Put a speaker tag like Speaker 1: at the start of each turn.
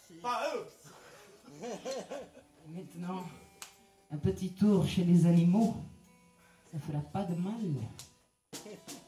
Speaker 1: Pas eux.
Speaker 2: Et maintenant, un petit tour chez les animaux, ça fera pas de mal.